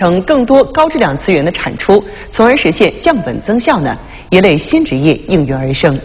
成更多高质量资源的产出，从而实现降本增效呢？一类新职业应运而生。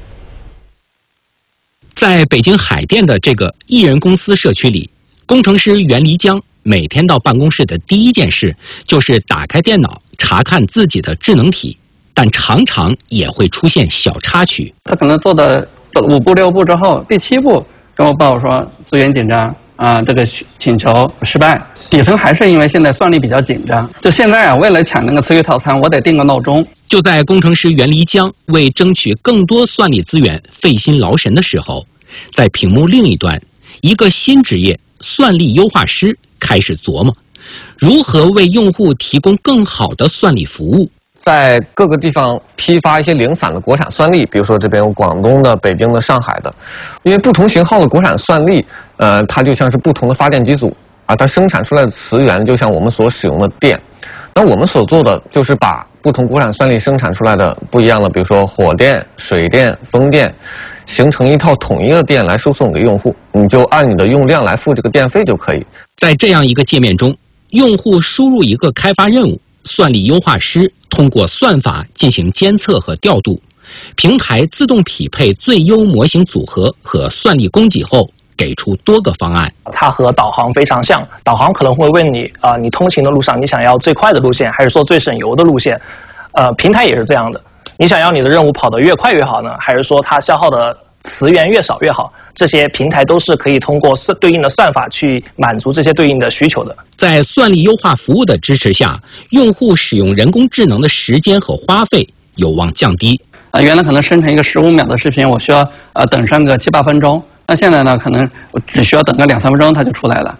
在北京海淀的这个1人公司社区里，工程师袁黎江每天到办公室的第一件事就是打开电脑查看自己的智能体，但常常也会出现小插曲。 他可能做的5步6步之后，第7步跟我报说资源紧张这个请求失败。底层还是因为现在算力比较紧张，就现在为了抢那个词语套餐，我得定个闹钟。 就在工程师袁黎江为争取更多算力资源费心劳神的时候，在屏幕另一端，一个新职业算力优化师开始琢磨如何为用户提供更好的算力服务。 在各个地方批发一些零散的国产算力，比如说这边有广东的、北京的、上海的，因为不同型号的国产算力，它就像是不同的发电机组它生产出来的磁源就像我们所使用的电。那我们所做的就是把不同国产算力生产出来的不一样的，比如说火电、水电、风电，形成一套统一的电来输送给用户，你就按你的用量来付这个电费就可以。 在这样一个界面中，用户输入一个开发任务，算力优化师通过算法进行监测和调度，平台自动匹配最优模型组合和算力供给后，给出多个方案。 它和导航非常像，导航可能会问你你通勤的路上你想要最快的路线，还是说最省油的路线？平台也是这样的，你想要你的任务跑得越快越好呢，还是说它消耗的词源越少越好？这些平台都是可以通过对应的算法去满足这些对应的需求的。 在算力优化服务的支持下，用户使用人工智能的时间和花费有望降低。 原来可能生成一个15秒的视频，我需要等上个7、8分钟，那现在呢，可能我只需要等个2、3分钟，它就出来了。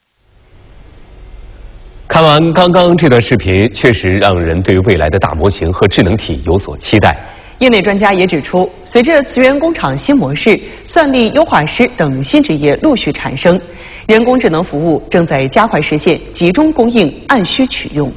看完刚刚这段视频，确实让人对未来的大模型和智能体有所期待。 业内专家也指出，随着磁源工厂新模式、算力优化师等新职业陆续产生，人工智能服务正在加快实现集中供应、按需取用。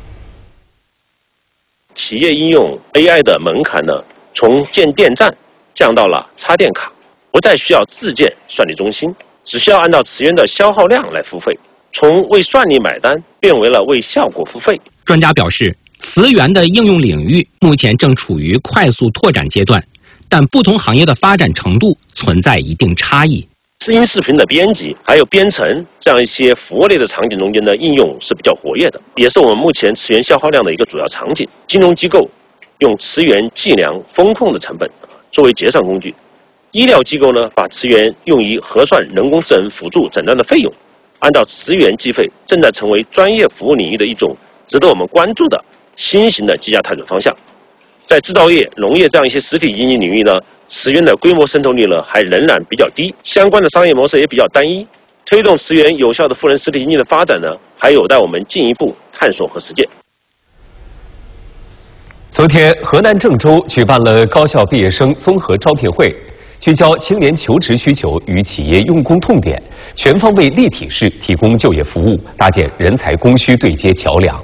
企业应用 AI 的门槛呢，从建电站降到了插电卡，不再需要自建算力中心，只需要按照磁源的消耗量来付费，从为算力买单变为了为效果付费。 专家表示，磁源的应用领域目前正处于快速拓展阶段，但不同行业的发展程度存在一定差异。 音视频的编辑还有编程这样一些服务类的场景中间的应用是比较活跃的，也是我们目前磁源消耗量的一个主要场景。金融机构用磁源计量风控的成本作为结算工具，医疗机构呢把磁源用于核算人工智能辅助诊断的费用。按照磁源计费正在成为专业服务领域的一种值得我们关注的新型的机甲探索方向。在制造业、农业这样一些实体经济领域呢，磁源的规模渗透率呢还仍然比较低，相关的商业模式也比较单一。推动磁源有效的赋能实体经济的发展呢，还有待我们进一步探索和实践。 昨天，河南郑州举办了高校毕业生综合招聘会，聚焦青年求职需求与企业用工痛点，全方位立体式提供就业服务，搭建人才供需对接桥梁。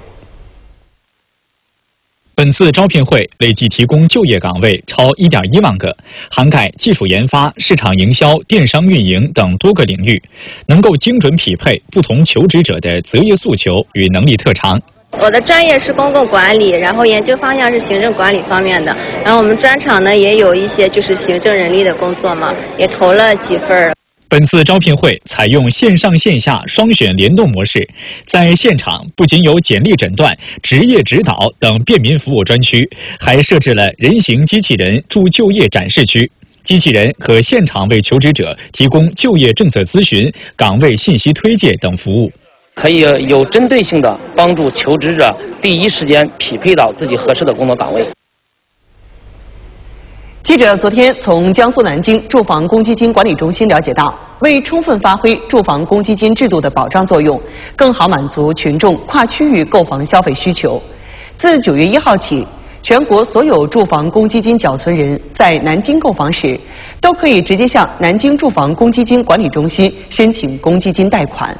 本次招聘会累计提供就业岗位超1.1万个，涵盖技术研发、市场营销、电商运营等多个领域，能够精准匹配不同求职者的择业诉求与能力特长。 我的专业是公共管理，然后研究方向是行政管理方面的，然后我们专场呢也有一些就是行政人力的工作嘛，也投了几份。 本次招聘会采用线上线下双选联动模式，在现场不仅有简历诊断、职业指导等便民服务专区，还设置了人形机器人助就业展示区。机器人可现场为求职者提供就业政策咨询、岗位信息推介等服务， 可以有针对性的帮助求职者第一时间匹配到自己合适的工作岗位。 记者昨天从江苏南京住房公积金管理中心了解到，为充分发挥住房公积金制度的保障作用，更好满足群众跨区域购房消费需求，自9月1号起，全国所有住房公积金缴存人在南京购房时，都可以直接向南京住房公积金管理中心申请公积金贷款。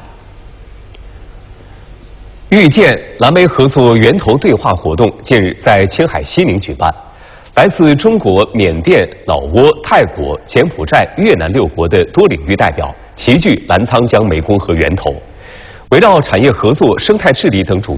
遇见蓝莓合作源头对话活动近日在青海西宁举办。来自中国、缅甸、老挝、泰国、柬埔寨、越南6国的多领域代表齐聚澜沧江湄公河源头，围绕产业合作、生态治理等主